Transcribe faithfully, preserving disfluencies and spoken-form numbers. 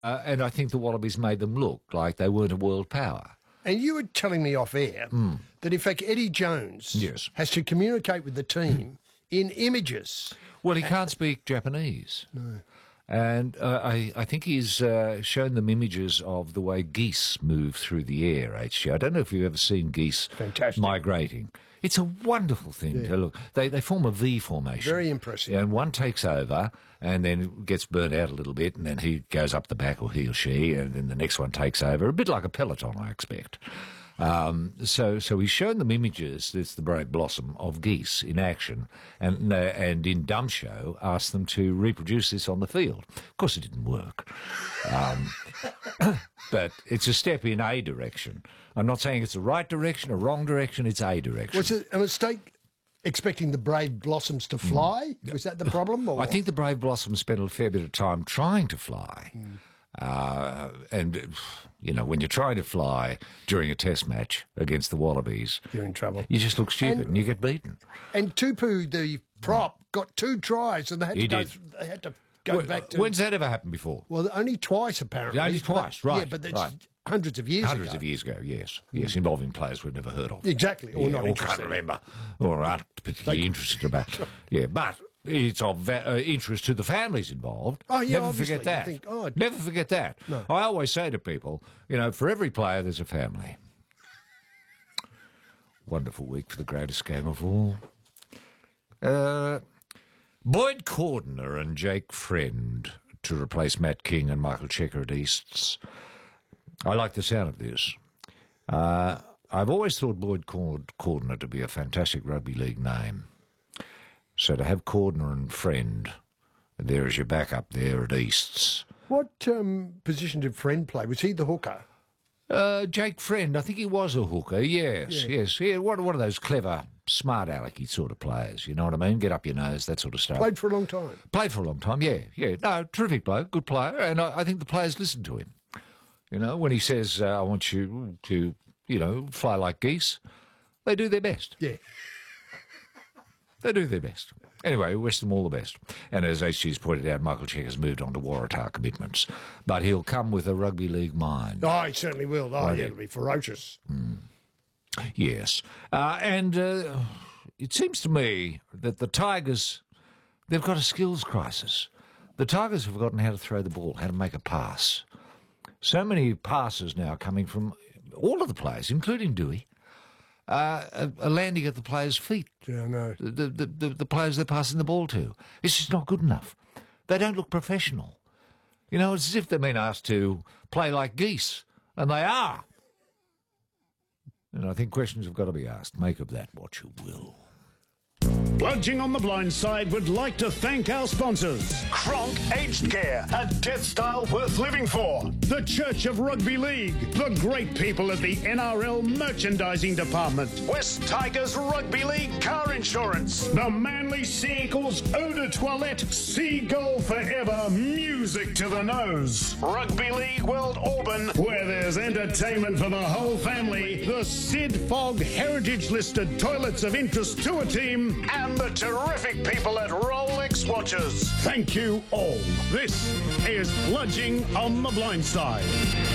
Uh, and I think the Wallabies made them look like they weren't a world power. And you were telling me off air mm. that, in fact, Eddie Jones yes. has to communicate with the team in images. Well, he can't speak Japanese. No. And uh, I, I think he's uh, shown them images of the way geese move through the air, H G. I don't know if you've ever seen geese Fantastic. migrating. It's a wonderful thing yeah. to look. They they form a V formation. Very impressive. And one takes over and then gets burnt out a little bit, and then he goes up the back, or he or she, and then the next one takes over, a bit like a peloton, I expect. Um, so, so he's shown them images. It's the Brave Blossom of geese in action, and uh, and in Dumb Show asked them to reproduce this on the field. Of course, it didn't work, um, but it's a step in a direction. I'm not saying it's the right direction or wrong direction. It's a direction. Was it a mistake expecting the Brave Blossoms to fly? Mm. Was that the problem? Or? I think the Brave Blossoms spent a fair bit of time trying to fly. Mm. Uh, and, you know, when you try to fly during a test match against the Wallabies, you're in trouble. You just look stupid and, and you get beaten. And Tupu, the prop, got two tries and they had he to go, did. th- they had to go well, back to... When's that ever happened before? Well, only twice, apparently. Only twice, but, right. Yeah, but that's right. hundreds of years hundreds ago. Hundreds of years ago, yes. Yes, involving players we've never heard of. Exactly, or yeah, not or interested. can't remember, or aren't particularly interested about. Yeah, but... It's of uh, interest to the families involved. Oh, yeah, Never obviously. forget that. Think, oh, Never forget that. No. I always say to people, you know, for every player, there's a family. Wonderful week for the greatest game of all. Uh, Boyd Cordner and Jake Friend to replace Matt King and Michael Checker at Easts. I like the sound of this. Uh, I've always thought Boyd Cordner to be a fantastic rugby league name. So to have Cordner and Friend, there is your backup there at Easts. What um, position did Friend play? Was he the hooker? Uh, Jake Friend, I think he was a hooker, yes, yeah. yes. Yeah, one, one of those clever, smart alecky sort of players, you know what I mean? Get up your nose, that sort of stuff. Played for a long time. Played for a long time, yeah, yeah. No, terrific bloke, good player, and I, I think the players listen to him. You know, when he says, uh, I want you to, you know, fly like geese, they do their best. Yeah. They do their best. Anyway, we wish them all the best. And as H G's pointed out, Michael Checker's moved on to Waratah commitments. But he'll come with a rugby league mind. Oh, he certainly will. Oh, yeah, it'll be ferocious. Mm. Yes. Uh, and uh, it seems to me that the Tigers, they've got a skills crisis. The Tigers have forgotten how to throw the ball, how to make a pass. So many passes now coming from all of the players, including Dewey. Uh, are landing at the players' feet. Yeah, I know. The, the, the, the players they're passing the ball to. It's just not good enough. They don't look professional. You know, it's as if they've been asked to play like geese, and they are. And I think questions have got to be asked. Make of that what you will. Bludging on the Blind Side would like to thank our sponsors. Kronk Aged Care, a death style worth living for. The Church of Rugby League. The great people at the N R L Merchandising Department. West Tigers Rugby League Car Insurance. The Manly Sea Eagles Eau de Toilette Seagull Forever Music to the Nose. Rugby League World Auburn, where there's entertainment for the whole family. The Sid Fogg Heritage Listed Toilets of Interest Tour Team. And the terrific people at Rolex Watches. Thank you all. This is Bludging on the Blind Side.